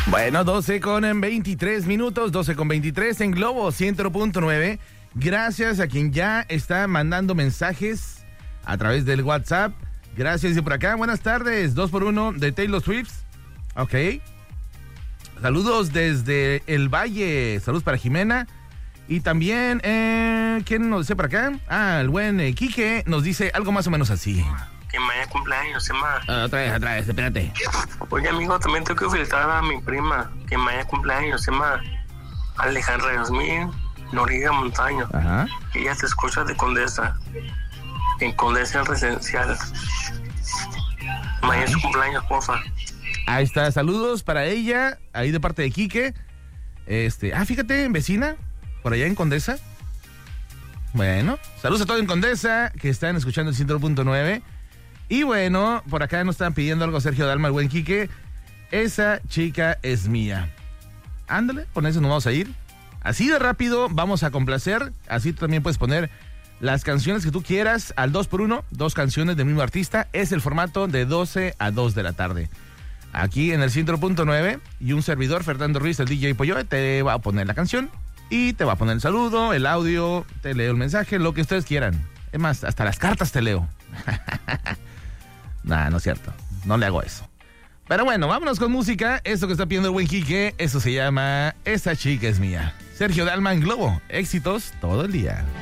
Bueno, 12 con 23 minutos, 12 con 23 en Globo 100.9. Gracias a quien ya está mandando mensajes a través del WhatsApp. Gracias. Y por acá, buenas tardes. 2x1 de Taylor Swift. Ok. Saludos desde el Valle. Saludos para Jimena. Y también, ¿quién nos dice por acá? El buen Quique nos dice algo más o menos así. Que mañana cumpleaños, se llama. Otra vez, espérate. Oye, amigo, también tengo que felicitar a mi prima, que mañana cumpleaños, se llama Alejandra Yasmín Noriega Montaño. Ajá. Ella te escucha de Condesa, en Condesa Residencial. Mañana es su cumpleaños, porfa. Ahí está, saludos para ella, ahí de parte de Quique. Fíjate, vecina, por allá en Condesa. Bueno, saludos a todos en Condesa, que están escuchando el 100.9. Y bueno, por acá nos están pidiendo algo Sergio Dalma, el buen Quique. Esa chica es mía. Ándale, con eso nos vamos a ir. Así de rápido vamos a complacer. Así tú también puedes poner las canciones que tú quieras al 2x1, 2 canciones del mismo artista. Es el formato de 12 a 2 de la tarde. Aquí en el 100.9 y un servidor, Fernando Ruiz, el DJ Pollo, te va a poner la canción y te va a poner el saludo, el audio, te leo el mensaje, lo que ustedes quieran. Es más, hasta las cartas te leo. Nah, no es cierto. No le hago eso. Pero bueno, vámonos con música. Esto que está pidiendo el buen Quique, eso se llama Esa chica es mía. Sergio Dalma en Globo. Éxitos todo el día.